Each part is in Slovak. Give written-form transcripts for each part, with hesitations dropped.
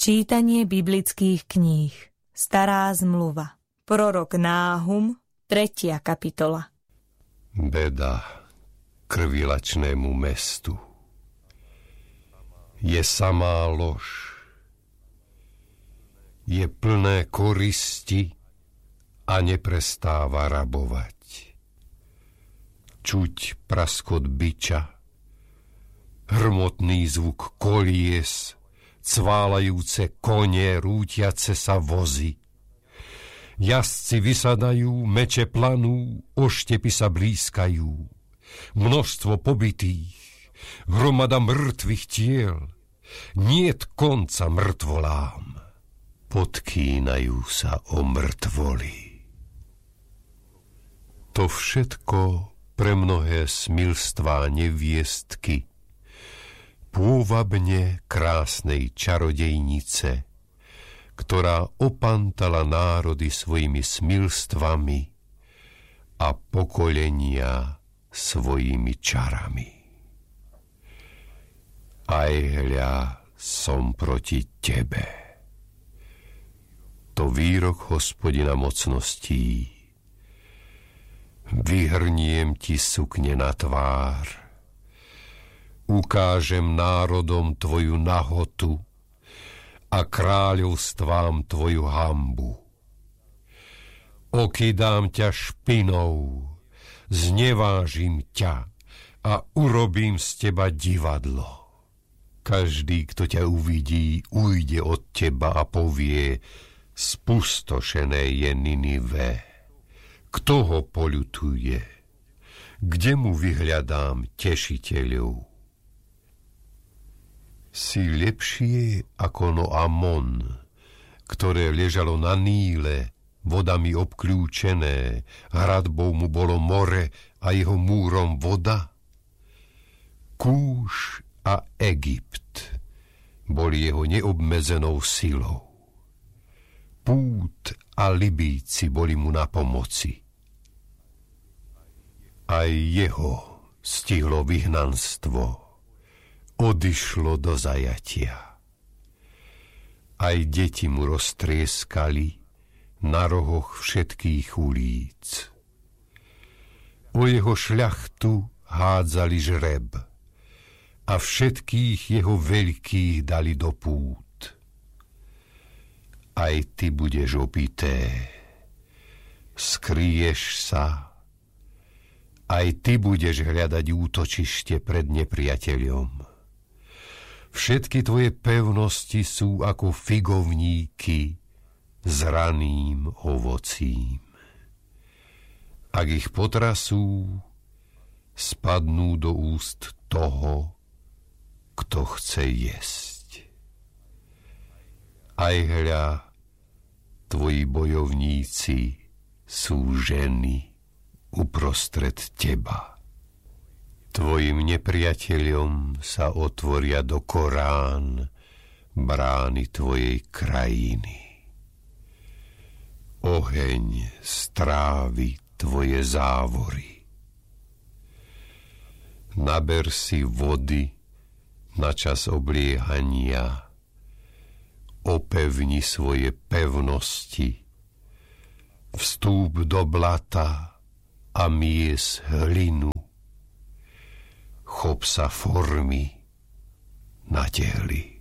Čítanie biblických kníh. Stará zmluva. Prorok Náhum, 3. kapitola. Beda krvilačnému mestu. Je samá lož. Je plné koristi a neprestáva rabovať. Čuť praskot biča, hrmotný zvuk kolies, cválajúce kone, rútiace sa vozy. Jazdci vysadajú, meče planú, oštepy sa blízkajú. Množstvo pobitých, hromada mŕtvych tiel, niet konca mŕtvolám. Podkýnajú sa o mŕtvoli. To všetko pre mnohé smilstvá neviestky, pôvabne krásnej čarodejnice, ktorá opantala národy svojimi smilstvami a pokolenia svojimi čarami. Aj hľa som proti tebe. To výrok Hospodina mocností. Vyhrniem ti sukne na tvár, ukážem národom tvoju nahotu a kráľovstvám tvoju hanbu. Okydám ťa špinou, znevážim ťa a urobím z teba divadlo. Každý, kto ťa uvidí, ujde od teba a povie: spustošené je Ninive. Kto ho poľutuje? Kde mu vyhľadám tešiteľov? Si lepšie ako Noamon, ktoré ležalo na Níle, vodami obklúčené, hradbou mu bolo more a jeho múrom voda. Kúš a Egypt boli jeho neobmedzenou silou. Pút a Libíci boli mu na pomoci. Aj jeho stihlo vyhnanstvo, odišlo do zajatia. Aj deti mu roztrieskali na rohoch všetkých ulíc. O jeho šľachtu hádzali žreb a všetkých jeho veľkých dali do pút. Aj ty budeš opité, skryješ sa, aj ty budeš hľadať útočište pred nepriateľom. Všetky tvoje pevnosti sú ako figovníky s raným ovocím. Ak ich potrasú, spadnú do úst toho, kto chce jesť. Aj hľa, tvoji bojovníci sú ženy uprostred teba. Tvojim nepriateľom sa otvoria do Korán brány tvojej krajiny. Oheň strávi tvoje závory. Naber si vody na čas obliehania, opevni svoje pevnosti, vstúp do blata a mies hlinu, chop sa formy na tehli.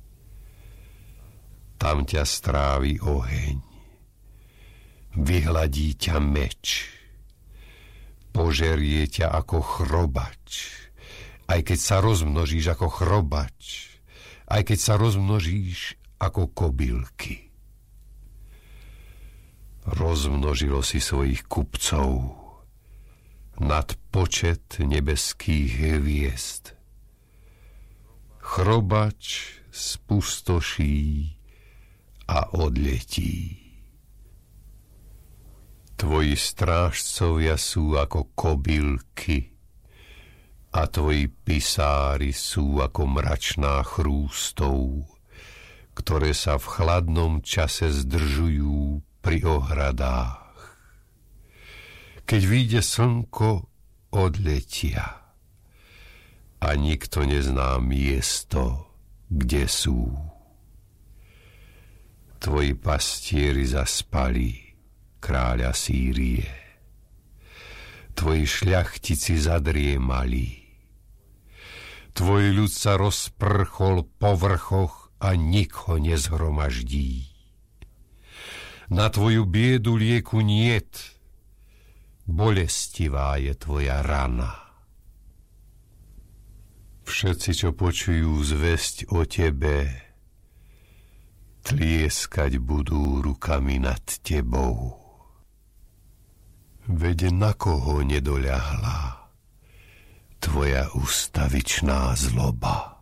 Tam ťa strávi oheň, vyhladí ťa meč, požerie ťa ako chrobač, aj keď sa rozmnožíš ako chrobač, aj keď sa rozmnožíš ako kobylky. Rozmnožilo si svojich kupcov nad počet nebeských hviezd. Chrobač spustoší a odletí. Tvoji strážcovia sú ako kobylky a tvoji pisári sú ako mračná chrústov, ktoré sa v chladnom čase zdržujú pri ohradách. Keď vyjde slnko, odletia a nikto nezná miesto, kde sú. Tvoji pastieri zaspali, kráľa Sýrie. Tvoji šľachtici zadriemali. Tvoj ľud sa rozprchol po vrchoch a nik ho nezhromaždí. Na tvoju biedu lieku niet, bolestivá je tvoja rana. Všetci, čo počujú zvesť o tebe, tlieskať budú rukami nad tebou. Veď na koho nedoľahla tvoja ustavičná zloba?